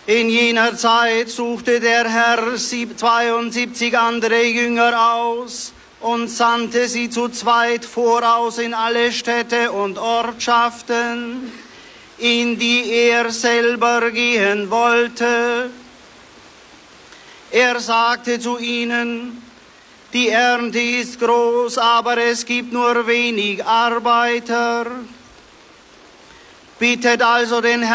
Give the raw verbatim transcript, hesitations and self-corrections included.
In jener Zeit suchte der Herr zweiundsiebzig andere Jünger aus und sandte sie zu zweit voraus in alle Städte und Ortschaften, in die er selber gehen wollte. Er sagte zu ihnen: Die Ernte ist groß, aber es gibt nur wenig Arbeiter. Bittet also den Herrn,